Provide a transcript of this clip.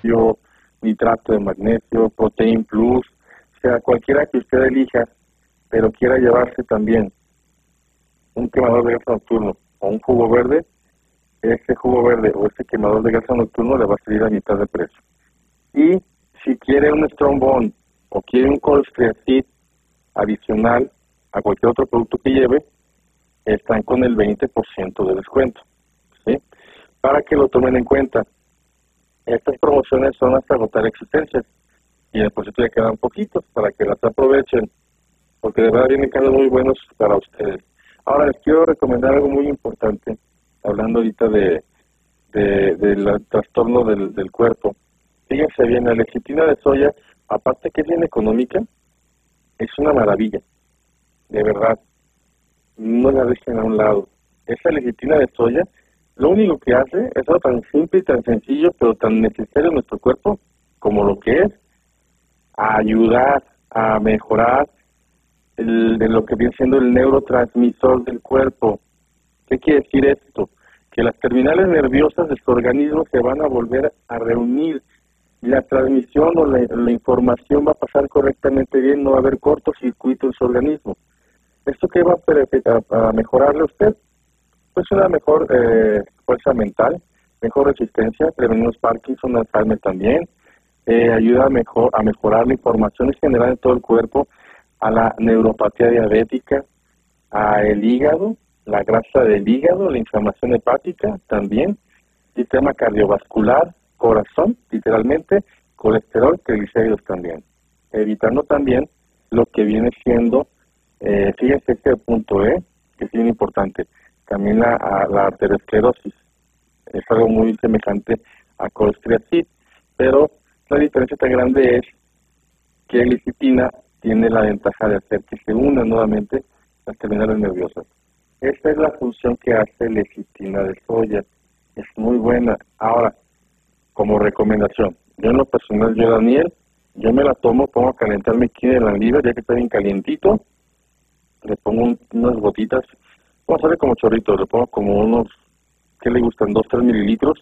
magnesio, nitrato de magnesio, Protein Plus, o sea, cualquiera que usted elija, pero quiera llevarse también un quemador de grasa nocturno o un jugo verde, ese jugo verde o ese quemador de grasa nocturno le va a salir a mitad de precio. Y si quiere un Strong Bone o quiere un Colostreacid adicional a cualquier otro producto que lleve, están con el 20% de descuento, ¿sí? Para que lo tomen en cuenta. Estas promociones son hasta agotar existencias y después ya quedan poquitos para que las aprovechen, porque de verdad vienen quedando muy buenos para ustedes. Ahora les quiero recomendar algo muy importante, hablando ahorita del trastorno del cuerpo. Fíjense bien, la lecitina de soya, aparte que es bien económica, es una maravilla, de verdad. No la dejen a un lado. Esa lecitina de soya, lo único que hace es algo tan simple y tan sencillo, pero tan necesario en nuestro cuerpo, como lo que es ayudar a mejorar de lo que viene siendo el neurotransmisor del cuerpo. ¿Qué quiere decir esto? Que las terminales nerviosas de su organismo se van a volver a reunir y la transmisión o la información va a pasar correctamente bien, no va a haber cortocircuito en su organismo. ¿Esto qué va a mejorarle a usted? Pues una mejor fuerza mental, mejor resistencia, prevenir Parkinson, Alzheimer también, ayuda a mejorar la información en general de todo el cuerpo, a la neuropatía diabética, a el hígado, la grasa del hígado, la inflamación hepática también, sistema cardiovascular, corazón, literalmente, colesterol, triglicéridos también, evitando también lo que viene siendo, fíjense este punto, que es bien importante, también la arteriosclerosis, es algo muy semejante a colestreacid, pero la diferencia tan grande es que la lecitina tiene la ventaja de hacer que se unan nuevamente las terminales nerviosas. Esta es la función que hace la lecitina de soya. Es muy buena. Ahora, como recomendación, yo en lo personal, Daniel, yo me la tomo, pongo a calentarme aquí en la libre, ya que está bien calientito, le pongo unas gotitas, vamos a ver como chorritos, le pongo como unos, ¿qué le gustan? 2-3 mililitros,